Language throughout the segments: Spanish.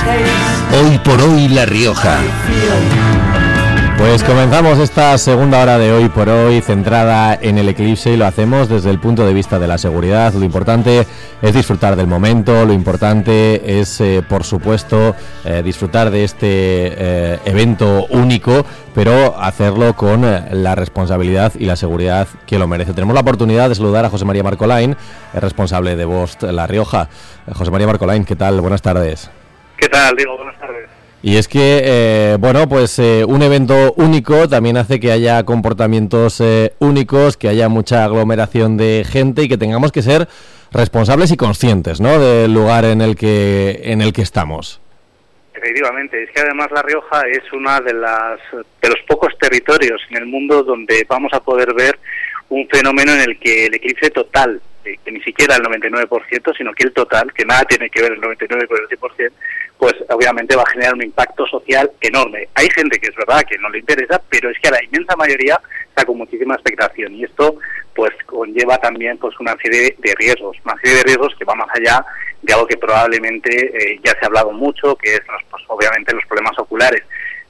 Hoy por hoy La Rioja. Pues comenzamos esta segunda hora de Hoy por Hoy centrada en el eclipse y lo hacemos desde el punto de vista de la seguridad. Lo importante es disfrutar del momento, lo importante es, por supuesto, disfrutar de este evento único, pero hacerlo con la responsabilidad y la seguridad que lo merece. Tenemos la oportunidad de saludar a José María Marcolain, responsable de Bost La Rioja. José María Marcolain, ¿qué tal? Buenas tardes. ¿Qué tal, Diego? Buenas tardes. Y es que, un evento único también hace que haya comportamientos únicos, que haya mucha aglomeración de gente y que tengamos que ser responsables y conscientes, ¿no?, del lugar en el que estamos. Efectivamente, es que además La Rioja es una de los pocos territorios en el mundo donde vamos a poder ver un fenómeno en el que el eclipse total, que ni siquiera el 99%, sino que el total, que nada tiene que ver el 99% con el 100%, pues obviamente va a generar un impacto social enorme. Hay gente que es verdad que no le interesa, pero es que a la inmensa mayoría está con muchísima expectación, y esto pues conlleva también pues una serie de riesgos, que va más allá de algo que probablemente ya se ha hablado mucho, que es pues, obviamente los problemas oculares.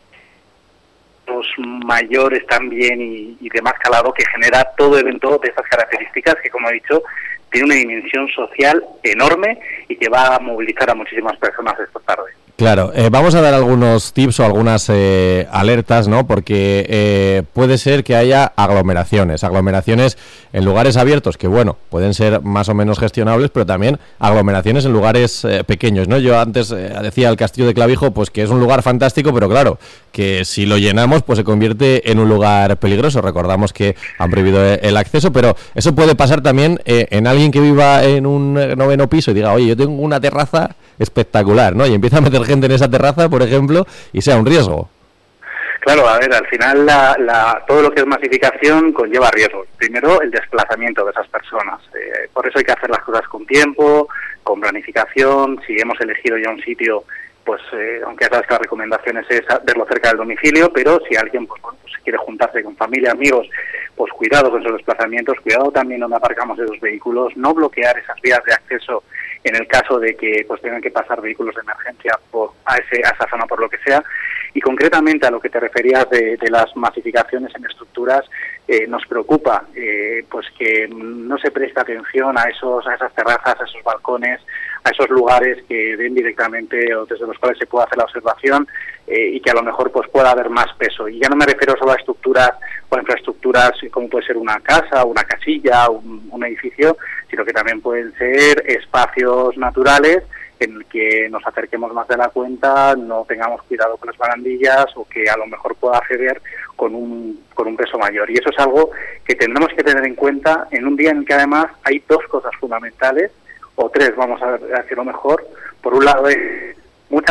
Los mayores también y de más calado que genera todo evento de estas características que, como he dicho, tiene una dimensión social enorme y que va a movilizar a muchísimas personas esta tarde. Claro, vamos a dar algunos tips o algunas alertas, ¿no? Porque puede ser que haya aglomeraciones en lugares abiertos que, bueno, pueden ser más o menos gestionables, pero también aglomeraciones en lugares pequeños, ¿no? Yo antes decía el Castillo de Clavijo, pues que es un lugar fantástico, pero claro, que si lo llenamos, pues se convierte en un lugar peligroso. Recordamos que han prohibido el acceso, pero eso puede pasar también en alguien que viva en un 9º piso y diga, oye, yo tengo una terraza espectacular, ¿no? Y empieza a meter gente en esa terraza, por ejemplo, y sea un riesgo. Claro, a ver, al final todo lo que es masificación conlleva riesgos. Primero, el desplazamiento de esas personas. Por eso hay que hacer las cosas con tiempo, con planificación. Si hemos elegido ya un sitio, pues aunque ya sabes que la recomendación es verlo cerca del domicilio, pero si alguien pues quiere juntarse con familia, amigos, pues cuidado con esos desplazamientos, cuidado también donde aparcamos esos vehículos, no bloquear esas vías de acceso en el caso de que pues tengan que pasar vehículos de emergencia a esa zona por lo que sea. Y concretamente a lo que te referías de las masificaciones en estructuras, nos preocupa pues que no se preste atención a esas terrazas, a esos balcones, a esos lugares que ven directamente o desde los cuales se puede hacer la observación y que a lo mejor pues pueda haber más peso. Y ya no me refiero solo a estructuras o a infraestructuras como puede ser una casa, una casilla, un edificio, sino que también pueden ser espacios naturales en el que nos acerquemos más de la cuenta, no tengamos cuidado con las barandillas o que a lo mejor pueda acceder con un peso mayor. Y eso es algo que tendremos que tener en cuenta en un día en el que además hay dos cosas fundamentales, o tres, vamos a decirlo mejor. Por un lado, hay muchas...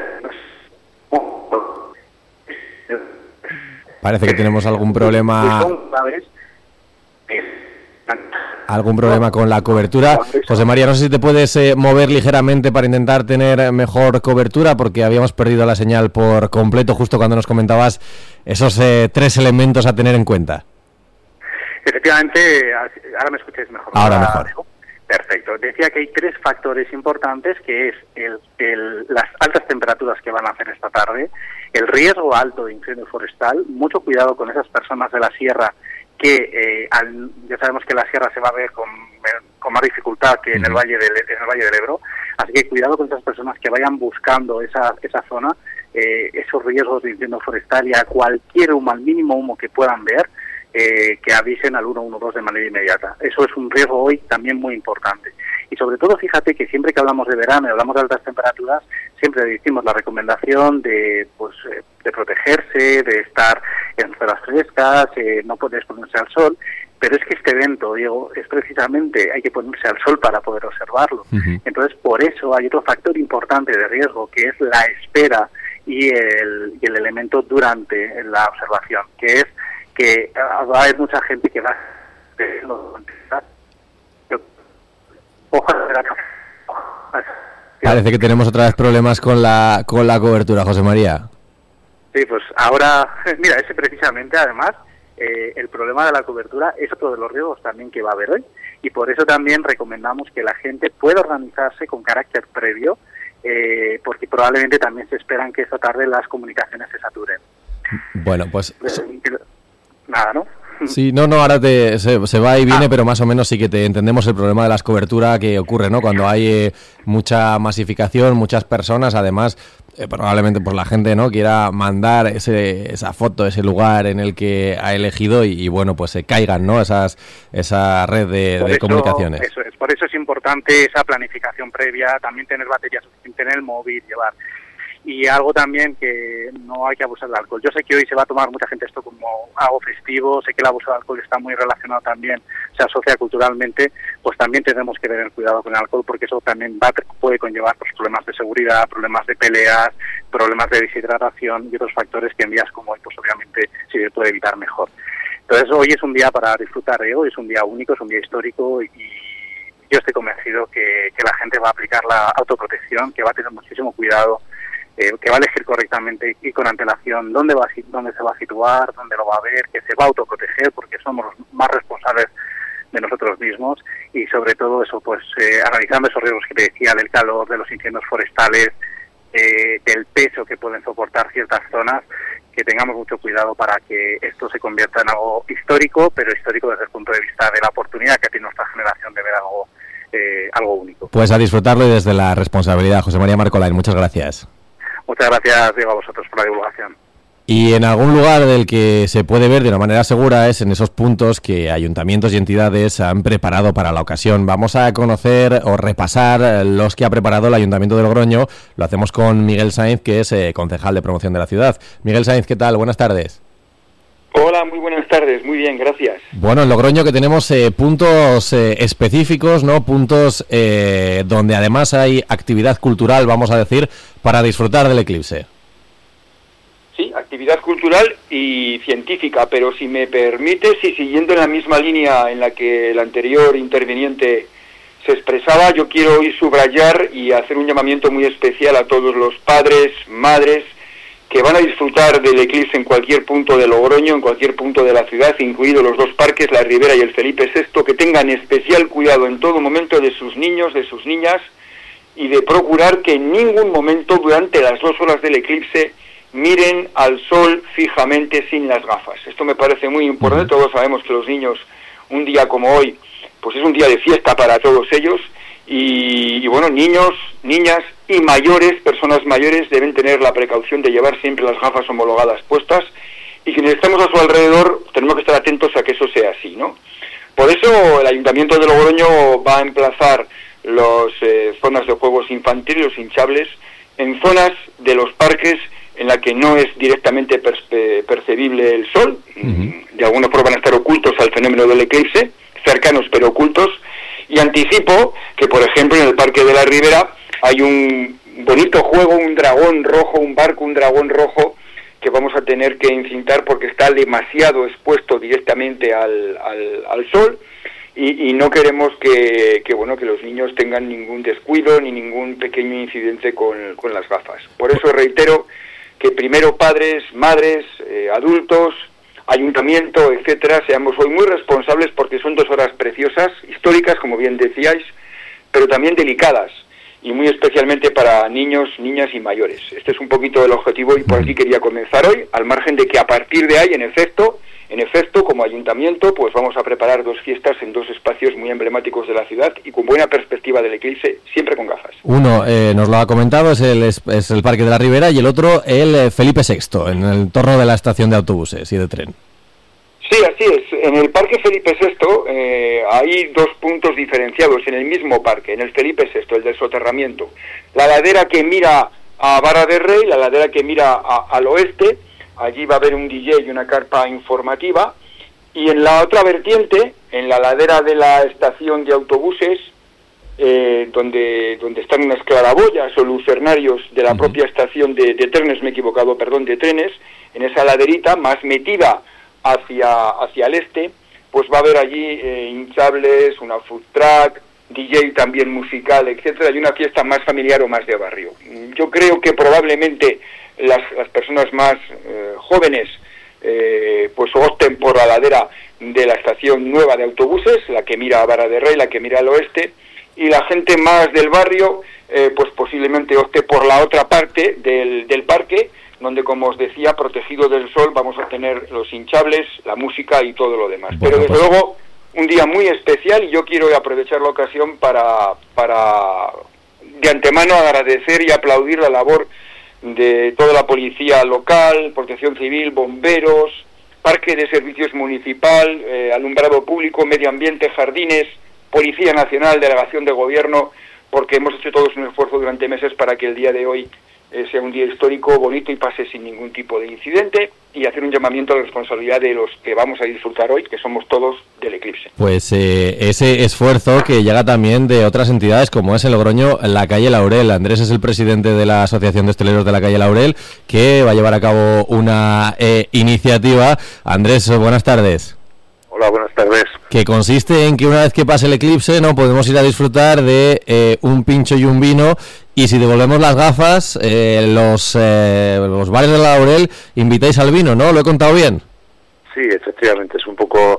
Parece que tenemos algún problema... ¿Algún problema con la cobertura? José María, no sé si te puedes mover ligeramente para intentar tener mejor cobertura, porque habíamos perdido la señal por completo justo cuando nos comentabas esos tres elementos a tener en cuenta. Efectivamente, ahora me escucháis mejor. Ahora mejor. Perfecto. Decía que hay tres factores importantes, que es las altas temperaturas que van a hacer esta tarde, el riesgo alto de incendio forestal, mucho cuidado con esas personas de la sierra que ya sabemos que la sierra se va a ver con más dificultad que en el Valle del Ebro, así que cuidado con esas personas que vayan buscando esa zona, esos riesgos de incendio forestal, y a cualquier humo, al mínimo humo que puedan ver, que avisen al 112 de manera inmediata. Eso es un riesgo hoy también muy importante. Y sobre todo, fíjate que siempre que hablamos de verano y hablamos de altas temperaturas, siempre decimos la recomendación de protegerse, de estar en zonas frescas, no poder exponerse al sol, pero es que este evento, Diego, es precisamente, hay que ponerse al sol para poder observarlo. Uh-huh. Entonces, por eso hay otro factor importante de riesgo, que es la espera y el elemento durante la observación, que es que va a haber mucha gente que va a... Parece que tenemos otra vez problemas con la cobertura, José María. Sí, pues ahora, mira, ese precisamente, además, el problema de la cobertura es otro de los riesgos también que va a haber hoy, y por eso también recomendamos que la gente pueda organizarse con carácter previo, porque probablemente también se esperan que esta tarde las comunicaciones se saturen. Bueno, pues... Nada, ¿no? Sí, no, ahora se va y viene, pero más o menos sí que te entendemos el problema de las coberturas que ocurre, ¿no? Cuando hay mucha masificación, muchas personas, además, probablemente pues la gente, ¿no?, quiera mandar esa foto, ese lugar en el que ha elegido y bueno, pues se caigan, ¿no?, esa red de comunicaciones. Eso es, por eso es importante esa planificación previa, también tener batería suficiente en el móvil, llevar. Y algo también que no hay que abusar del alcohol. Yo sé que hoy se va a tomar mucha gente esto como algo festivo, sé que el abuso del alcohol está muy relacionado también, se asocia culturalmente, pues también tenemos que tener cuidado con el alcohol porque eso también puede conllevar pues, problemas de seguridad, problemas de peleas, problemas de deshidratación y otros factores que en días como hoy pues obviamente se puede evitar mejor. Entonces hoy es un día para disfrutar, hoy es un día único, es un día histórico y yo estoy convencido que la gente va a aplicar la autoprotección, que va a tener muchísimo cuidado, que va a elegir correctamente y con antelación dónde se va a situar, dónde lo va a ver, que se va a autoproteger porque somos los más responsables de nosotros mismos y sobre todo eso, pues analizando esos riesgos que te decía del calor, de los incendios forestales, del peso que pueden soportar ciertas zonas, que tengamos mucho cuidado para que esto se convierta en algo histórico, pero histórico desde el punto de vista de la oportunidad que tiene nuestra generación de ver algo único. Pues a disfrutarlo y desde la responsabilidad. José María Marcolain, muchas gracias. Muchas gracias, Diego, a vosotros por la divulgación. Y en algún lugar del que se puede ver de una manera segura es en esos puntos que ayuntamientos y entidades han preparado para la ocasión. Vamos a conocer o repasar los que ha preparado el Ayuntamiento de Logroño. Lo hacemos con Miguel Sainz, que es concejal de promoción de la ciudad. Miguel Sainz, ¿qué tal? Buenas tardes. Hola, muy buenas tardes, muy bien, gracias. Bueno, en Logroño que tenemos puntos específicos, ¿no? Puntos donde además hay actividad cultural, vamos a decir, para disfrutar del eclipse. Sí, actividad cultural y científica, pero si me permites y siguiendo en la misma línea en la que el anterior interviniente se expresaba, yo quiero hoy subrayar y hacer un llamamiento muy especial a todos los padres, madres, que van a disfrutar del eclipse en cualquier punto de Logroño, en cualquier punto de la ciudad, incluidos los dos parques, la Ribera y el Felipe VI, que tengan especial cuidado en todo momento de sus niños, de sus niñas, y de procurar que en ningún momento durante las 2 horas del eclipse miren al sol fijamente sin las gafas. Esto me parece muy importante. Todos sabemos que los niños, un día como hoy, pues es un día de fiesta para todos ellos, y bueno, niños, niñas y mayores, personas mayores, deben tener la precaución de llevar siempre las gafas homologadas puestas, y quienes estamos a su alrededor tenemos que estar atentos a que eso sea así, ¿no? Por eso el Ayuntamiento de Logroño va a emplazar las zonas de juegos infantiles, los hinchables, en zonas de los parques en la que no es directamente percebible el sol. De alguna forma van a estar ocultos al fenómeno del eclipse, cercanos pero ocultos, y anticipo que, por ejemplo, en el Parque de la Ribera hay un bonito juego, un dragón rojo, un barco, un dragón rojo, que vamos a tener que encintar porque está demasiado expuesto directamente al sol, y no queremos que los niños tengan ningún descuido ni ningún pequeño incidente con las gafas. Por eso reitero que primero padres, madres, adultos, ayuntamiento, etcétera, seamos hoy muy responsables porque son 2 horas preciosas, históricas, como bien decíais, pero también delicadas, y muy especialmente para niños, niñas y mayores. Este es un poquito el objetivo y por aquí quería comenzar hoy, al margen de que a partir de ahí, en efecto, como ayuntamiento, pues vamos a preparar 2 fiestas en 2 espacios muy emblemáticos de la ciudad y con buena perspectiva del eclipse, siempre con gafas. Uno, nos lo ha comentado, es el Parque de la Ribera, y el otro, el Felipe VI, en el entorno de la estación de autobuses y de tren. Sí, así es. En el Parque Felipe VI hay 2 puntos diferenciados en el mismo parque, en el Felipe VI, el del soterramiento. La ladera que mira a Vara de Rey, la ladera que mira al oeste. Allí va a haber un DJ y una carpa informativa, y en la otra vertiente, en la ladera de la estación de autobuses, donde están unas claraboyas o lucernarios de la propia estación de trenes, de trenes, en esa laderita más metida hacia el este, pues va a haber allí hinchables, una food truck, DJ también musical, etcétera, y una fiesta más familiar o más de barrio. Yo creo que probablemente las personas más jóvenes pues opten por la ladera de la estación nueva de autobuses, la que mira a Vara de Rey, la que mira al oeste, y la gente más del barrio pues posiblemente opte por la otra parte del parque, donde, como os decía, protegido del sol, vamos a tener los hinchables, la música y todo lo demás. Bueno, pero desde luego un día muy especial, y yo quiero aprovechar la ocasión para de antemano agradecer y aplaudir la labor de toda la policía local, protección civil, bomberos, parque de servicios municipal, alumbrado público, medio ambiente, jardines, Policía Nacional, delegación de gobierno, porque hemos hecho todos un esfuerzo durante meses para que el día de hoy sea un día histórico, bonito y pase sin ningún tipo de incidente, y hacer un llamamiento a la responsabilidad de los que vamos a disfrutar hoy, que somos todos del eclipse. Pues ese esfuerzo que llega también de otras entidades, como es en Logroño la calle Laurel. Andrés es el presidente de la Asociación de Hosteleros de la calle Laurel, que va a llevar a cabo una iniciativa. Andrés, buenas tardes. Hola, buenas tardes. Que consiste en que una vez que pase el eclipse, no podemos ir a disfrutar de un pincho y un vino, y si devolvemos las gafas, los bares de la Laurel invitáis al vino, ¿no? ¿Lo he contado bien? Sí, efectivamente, es un poco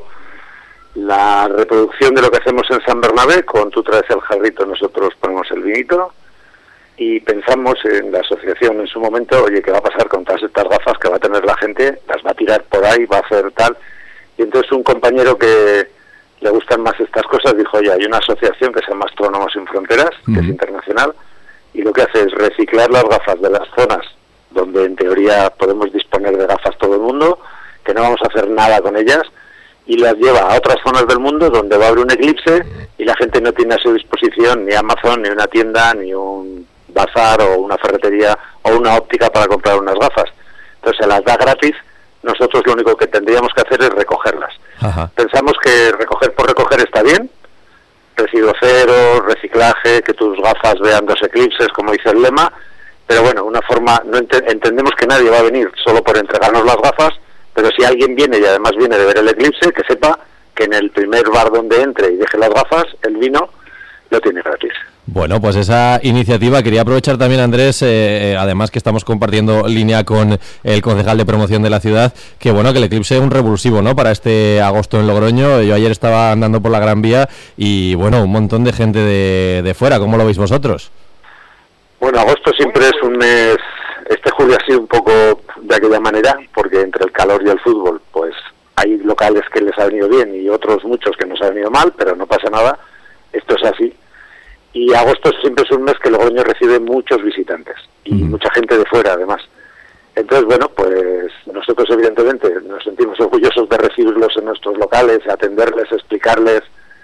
la reproducción de lo que hacemos en San Bernabé. Con tú traes el jarrito, nosotros ponemos el vinito, y pensamos en la asociación en su momento, oye, ¿qué va a pasar con todas estas gafas que va a tener la gente? Las va a tirar por ahí, va a hacer tal. Y entonces un compañero que le gustan más estas cosas dijo, oye, hay una asociación que se llama Astrónomos Sin Fronteras, que es internacional, y lo que hace es reciclar las gafas de las zonas donde en teoría podemos disponer de gafas todo el mundo, que no vamos a hacer nada con ellas, y las lleva a otras zonas del mundo donde va a haber un eclipse y la gente no tiene a su disposición ni Amazon, ni una tienda, ni un bazar o una ferretería o una óptica para comprar unas gafas. Entonces se las da gratis. Nosotros lo único que tendríamos que hacer es recogerlas. Ajá. Pensamos que recoger por recoger está bien, residuo cero, reciclaje, que tus gafas vean 2 eclipses, como dice el lema, pero bueno, una forma, no entendemos que nadie va a venir solo por entregarnos las gafas, pero si alguien viene y además viene de ver el eclipse, que sepa que en el primer bar donde entre y deje las gafas, el vino lo tiene gratis. Bueno, pues esa iniciativa quería aprovechar también, Andrés, además que estamos compartiendo línea con el concejal de promoción de la ciudad, que bueno, que el eclipse es un revulsivo, ¿no?, para este agosto en Logroño. Yo ayer estaba andando por la Gran Vía y bueno, un montón de gente de fuera. ¿Cómo lo veis vosotros? Bueno, agosto siempre es un mes, este julio ha sido un poco de aquella manera, porque entre el calor y el fútbol, pues hay locales que les ha venido bien y otros muchos que nos ha venido mal, pero no pasa nada, esto es así. Y agosto siempre es un mes que Logroño recibe muchos visitantes y mucha gente de fuera, además. Entonces, bueno, pues nosotros evidentemente nos sentimos orgullosos de recibirlos en nuestros locales, atenderles, explicarles.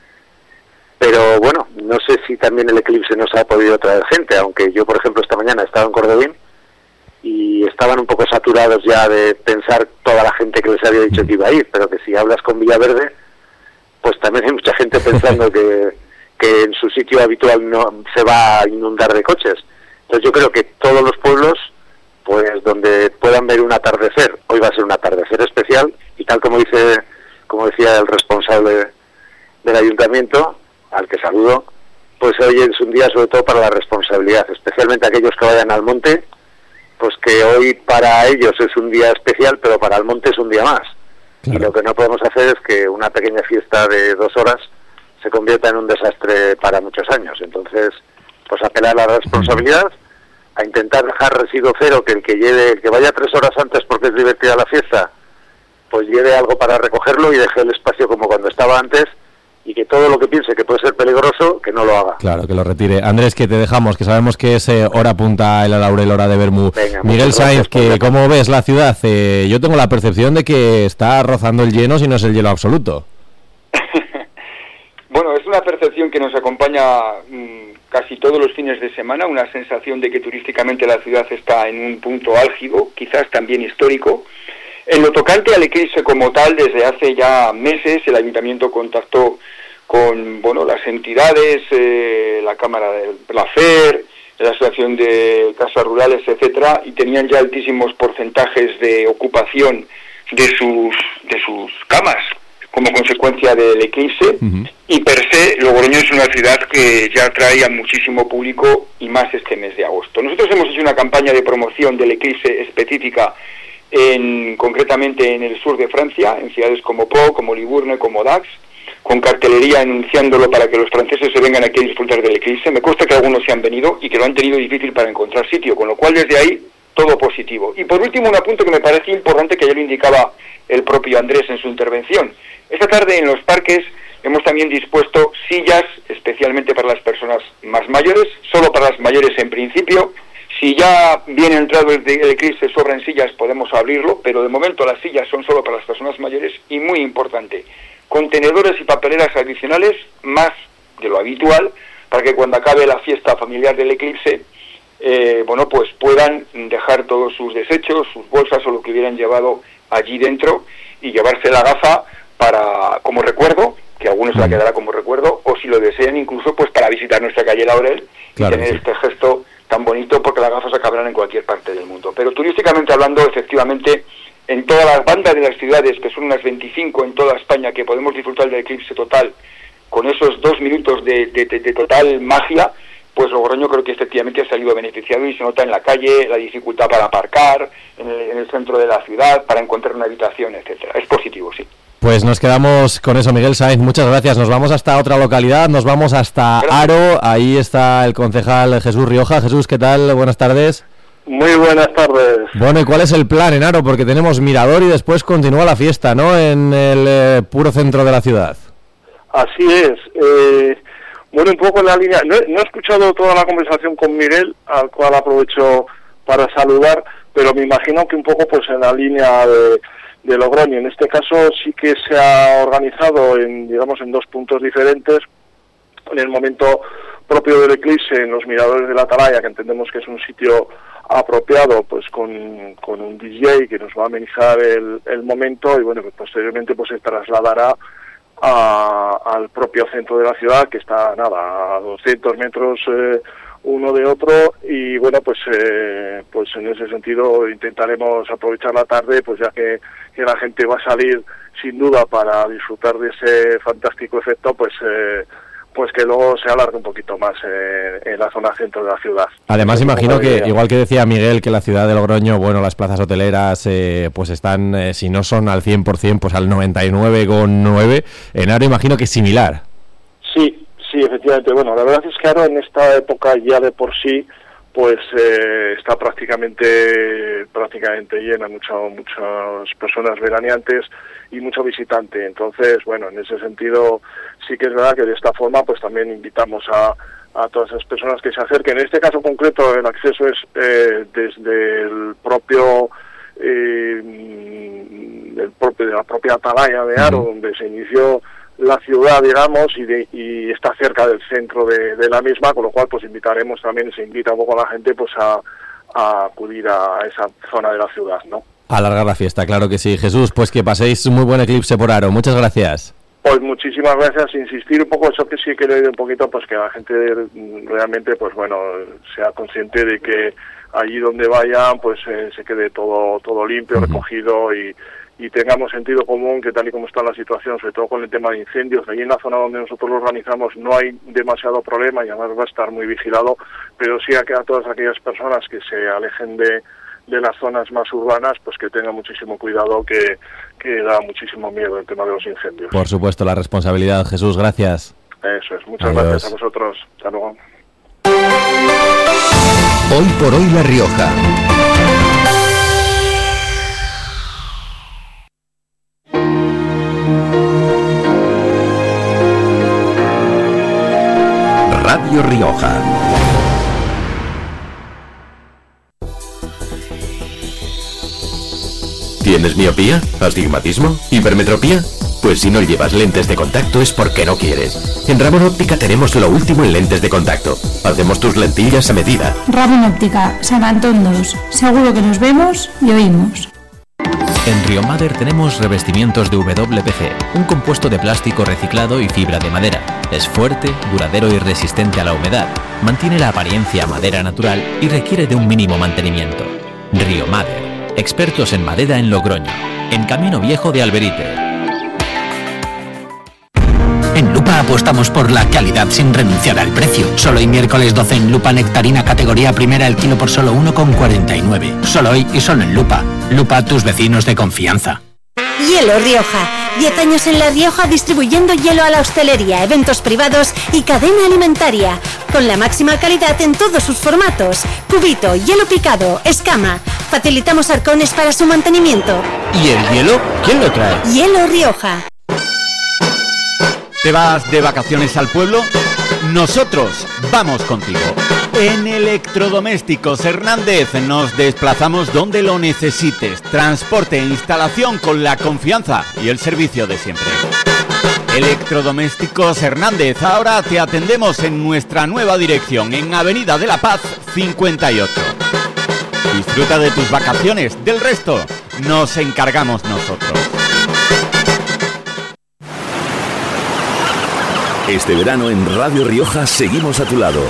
Pero bueno, no sé si también el eclipse nos ha podido traer gente, aunque yo, por ejemplo, esta mañana estaba en Cordovín y estaban un poco saturados ya de pensar toda la gente que les había dicho que iba a ir, pero que si hablas con Villaverde, pues también hay mucha gente pensando que en su sitio habitual no se va a inundar de coches. Entonces yo creo que todos los pueblos, pues donde puedan ver un atardecer, hoy va a ser un atardecer especial, y tal como decía el responsable del ayuntamiento, al que saludo, pues hoy es un día sobre todo para la responsabilidad, especialmente aquellos que vayan al monte, pues que hoy para ellos es un día especial, pero para el monte es un día más. Claro. Y lo que no podemos hacer es que una pequeña fiesta de 2 horas se convierta en un desastre para muchos años. Entonces, pues apelar a la responsabilidad, a intentar dejar residuo cero, que el que vaya 3 horas antes porque es divertida la fiesta, pues lleve algo para recogerlo y deje el espacio como cuando estaba antes, y que todo lo que piense que puede ser peligroso, que no lo haga. Claro, que lo retire. Andrés, que te dejamos, que sabemos que es hora punta en la Laurel, hora de Bermú. Venga, Miguel Sainz, que ¿cómo ves la ciudad? Yo tengo la percepción de que está rozando el hielo, si no es el hielo absoluto. Bueno, es una percepción que nos acompaña casi todos los fines de semana, una sensación de que turísticamente la ciudad está en un punto álgido, quizás también histórico. En lo tocante al eclipse como tal, desde hace ya meses el ayuntamiento contactó con las entidades, la Cámara de la FER, la Asociación de Casas Rurales, etcétera, y tenían ya altísimos porcentajes de ocupación de sus camas como consecuencia del eclipse. Y per se Logroño es una ciudad que ya atrae a muchísimo público, y más este mes de agosto. Nosotros hemos hecho una campaña de promoción del eclipse específica concretamente en el sur de Francia, en ciudades como Pau, como Liburne, como Dax, con cartelería anunciándolo para que los franceses se vengan aquí a disfrutar del eclipse. Me consta que algunos se han venido y que lo han tenido difícil para encontrar sitio, con lo cual desde ahí todo positivo. Y por último, un apunte que me parece importante, que ya lo indicaba el propio Andrés en su intervención. Esta tarde en los parques hemos también dispuesto sillas especialmente para las personas más mayores, solo para las mayores en principio. Si ya viene entrado el eclipse, sobran sillas, podemos abrirlo, pero de momento las sillas son solo para las personas mayores. Y muy importante, contenedores y papeleras adicionales, más de lo habitual, para que cuando acabe la fiesta familiar del eclipse, pues puedan dejar todos sus desechos, sus bolsas o lo que hubieran llevado allí dentro y llevarse la gafa como recuerdo, que a algunos se la quedará como recuerdo, o si lo desean incluso pues para visitar nuestra calle Laurel, claro, y tener este gesto tan bonito, porque las gafas acabarán en cualquier parte del mundo. Pero turísticamente hablando, efectivamente, en todas las bandas de las ciudades, que son unas 25 en toda España, que podemos disfrutar del eclipse total, con esos 2 minutos de total magia, pues Logroño creo que efectivamente ha salido beneficiado y se nota en la calle la dificultad para aparcar, en el centro de la ciudad, para encontrar una habitación, etcétera. Es positivo, sí. Pues nos quedamos con eso, Miguel Sáenz, muchas gracias. Nos vamos hasta otra localidad, nos vamos hasta Haro, ahí está el concejal Jesús Rioja. Jesús, ¿qué tal? Buenas tardes. Muy buenas tardes. Bueno, ¿y cuál es el plan en Haro? Porque tenemos mirador y después continúa la fiesta, ¿no?, en el puro centro de la ciudad. Así es. Bueno, un poco en la línea... No he escuchado toda la conversación con Miguel, al cual aprovecho para saludar, pero me imagino que un poco pues en la línea de Logroño. En este caso sí que se ha organizado en 2 puntos diferentes. En el momento propio del eclipse, en los miradores de la Atalaya, que entendemos que es un sitio apropiado, pues con un DJ que nos va a amenizar el momento, y bueno, pues posteriormente pues se trasladará al propio centro de la ciudad, que está a 200 metros uno de otro, y bueno, pues en ese sentido intentaremos aprovechar la tarde, pues ya que la gente va a salir sin duda para disfrutar de ese fantástico efecto, pues que luego se alargue un poquito más en la zona centro de la ciudad. Además, imagino que, igual que decía Miguel, que la ciudad de Logroño, bueno, las plazas hoteleras pues están, si no son al 100%, pues al 99,9%. En Haro imagino que es similar. Sí, efectivamente. Bueno, la verdad es que Haro en esta época ya de por sí pues está prácticamente llena, muchas personas veraneantes y mucho visitante. Entonces, bueno, en ese sentido sí que es verdad que de esta forma pues también invitamos a todas esas personas que se acerquen. En este caso concreto el acceso es desde el propio de la propia Atalaya de Haro, donde se inició la ciudad, digamos, y está cerca del centro de la misma, con lo cual pues invitaremos también, se invita un poco a la gente pues a acudir a esa zona de la ciudad, ¿no? Alargar la fiesta, claro que sí. Jesús, pues que paséis un muy buen eclipse por Haro. Muchas gracias. Pues muchísimas gracias. Insistir un poco, eso que sí que le doy un poquito, pues que la gente realmente, pues bueno, sea consciente de que allí donde vayan, pues se quede todo limpio, recogido y tengamos sentido común, que tal y como está la situación, sobre todo con el tema de incendios, allí en la zona donde nosotros lo organizamos no hay demasiado problema y además va a estar muy vigilado, pero sí a todas aquellas personas que se alejen de las zonas más urbanas, pues que tengan muchísimo cuidado, que da muchísimo miedo el tema de los incendios. Por supuesto, la responsabilidad. Jesús, gracias. Eso es, muchas gracias a vosotros. Hasta luego. Hoy por hoy La Rioja. Radio Rioja. ¿Tienes miopía? ¿Astigmatismo? ¿Hipermetropía? Pues si no llevas lentes de contacto es porque no quieres. En Ramón Óptica tenemos lo último en lentes de contacto. Hacemos tus lentillas a medida. Ramón Óptica, San Antón 2. Seguro que nos vemos y oímos. En Rio Mader tenemos revestimientos de WPC, un compuesto de plástico reciclado y fibra de madera. Es fuerte, duradero y resistente a la humedad. Mantiene la apariencia a madera natural y requiere de un mínimo mantenimiento. Rio Mader. Expertos en madera en Logroño, en Camino Viejo de Alberite. En Lupa apostamos por la calidad sin renunciar al precio. Solo hoy miércoles 12 en Lupa nectarina categoría primera el kilo por solo 1,49. Solo hoy y solo en Lupa. Lupa, tus vecinos de confianza. Hielo Rioja, 10 años en La Rioja distribuyendo hielo a la hostelería, eventos privados y cadena alimentaria. Con la máxima calidad en todos sus formatos. Cubito, hielo picado, escama. Facilitamos arcones para su mantenimiento. ¿Y el hielo? ¿Quién lo trae? Hielo Rioja. ¿Te vas de vacaciones al pueblo? Nosotros vamos contigo. En Electrodomésticos Hernández nos desplazamos donde lo necesites. Transporte e instalación con la confianza y el servicio de siempre. Electrodomésticos Hernández, ahora te atendemos en nuestra nueva dirección, en Avenida de la Paz 58. Disfruta de tus vacaciones, del resto nos encargamos nosotros. Este verano en Radio Rioja seguimos a tu lado.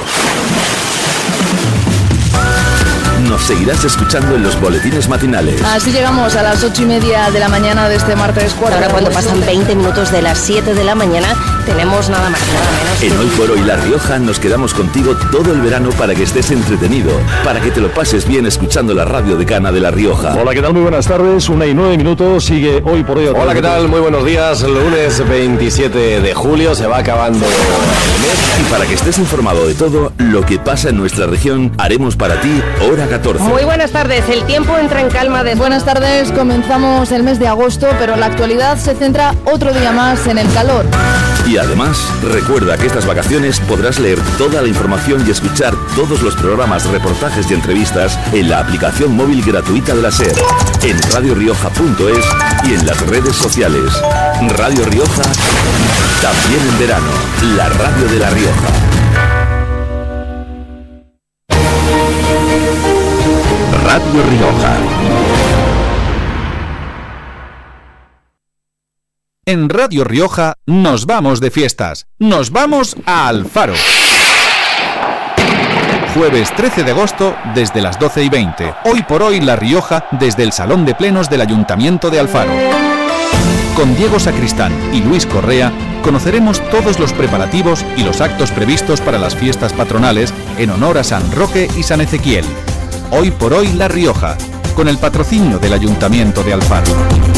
Nos seguirás escuchando en los boletines matinales. Así llegamos a las 8:30 de la mañana de este martes 4. Ahora cuando pasan 20 minutos de las 7 de la mañana, tenemos nada más y nada menos. En Hoy por Hoy La Rioja nos quedamos contigo todo el verano para que estés entretenido, para que te lo pases bien escuchando la radio decana de La Rioja. Hola, ¿qué tal? Muy buenas tardes, 1:09, sigue Hoy por Hoy. Hola, ¿qué tal? Muy buenos días, lunes 27 de julio, se va acabando el mes. Y para que estés informado de todo lo que pasa en nuestra región, haremos para ti Hora 14. Muy buenas tardes, el tiempo entra en calma de... Buenas tardes, comenzamos el mes de agosto, pero la actualidad se centra otro día más en el calor. Y además, recuerda que estas vacaciones podrás leer toda la información y escuchar todos los programas, reportajes y entrevistas en la aplicación móvil gratuita de la SER, en radiorioja.es y en las redes sociales. Radio Rioja, también en verano, la radio de La Rioja. Radio Rioja. En Radio Rioja nos vamos de fiestas. Nos vamos a Alfaro. Jueves 13 de agosto desde las 12:20. Hoy por Hoy La Rioja desde el Salón de Plenos del Ayuntamiento de Alfaro. Con Diego Sacristán y Luis Correa conoceremos todos los preparativos y los actos previstos para las fiestas patronales en honor a San Roque y San Ezequiel. Hoy por Hoy La Rioja, con el patrocinio del Ayuntamiento de Alfaro.